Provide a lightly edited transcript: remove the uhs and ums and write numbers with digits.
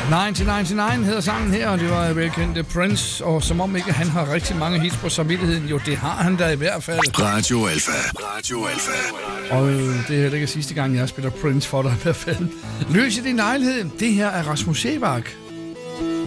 1999 hedder sangen her, og det var velkendte Prince, og som om ikke han har rigtig mange hits på samvittigheden. Jo, det har han da i hvert fald. Radio Alfa. Radio Alfa. Og det er heller ikke sidste gang, jeg spiller Prince for dig i hvert fald. Løs i din lejlighed. Det her er Rasmus Sebak.